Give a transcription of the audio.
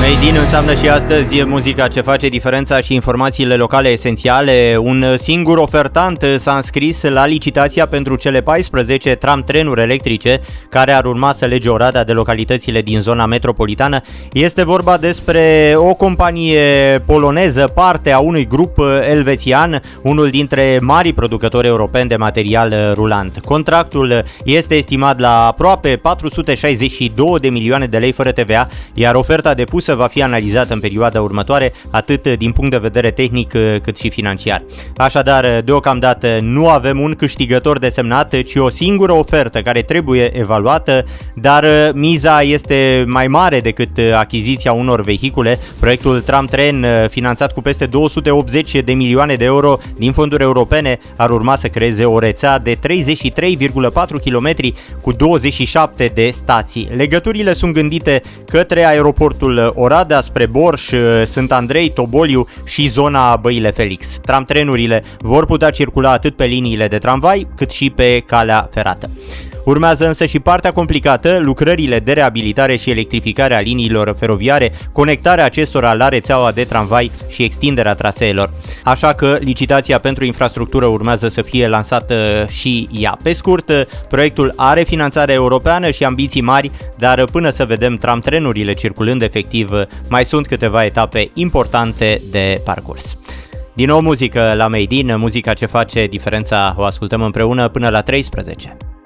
Made in înseamnă și astăzi muzica ce face diferența și informațiile locale esențiale. Un singur ofertant s-a înscris la licitația pentru cele 14 tram-trenuri electrice care ar urma să lege Oradea de localitățile din zona metropolitană. Este vorba despre o companie poloneză, parte a unui grup elvețian, unul dintre marii producători europeni de material rulant. Contractul este estimat la aproape 462 de milioane de lei fără TVA, iar oferta depusă va fi analizată în perioada următoare, atât din punct de vedere tehnic cât și financiar. Așadar, deocamdată nu avem un câștigător desemnat, ci o singură ofertă care trebuie evaluată, dar miza este mai mare decât achiziția unor vehicule. Proiectul tram-tren, finanțat cu peste 280 de milioane de euro din fonduri europene, ar urma să creeze o rețea de 33,4 km cu 27 de stații. Legăturile sunt gândite către aeroportul Oradea, spre Borș, Sânt Andrei, Toboliu și zona Băile Felix. Tramtrenurile vor putea circula atât pe liniile de tramvai, cât și pe calea ferată. Urmează însă și partea complicată, lucrările de reabilitare și electrificare a liniilor feroviare, conectarea acestora la rețeaua de tramvai și extinderea traseelor. Așa că licitația pentru infrastructură urmează să fie lansată și ea. Pe scurt, proiectul are finanțare europeană și ambiții mari, dar până să vedem tramtrenurile circulând efectiv, mai sunt câteva etape importante de parcurs. Din nou muzică la Made in, muzica ce face diferența, o ascultăm împreună până la 13.